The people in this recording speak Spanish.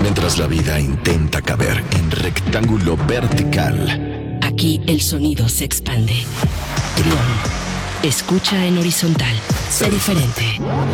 Mientras la vida intenta caber en rectángulo vertical, aquí el sonido se expande. Trión. Escucha en horizontal. Sé diferente.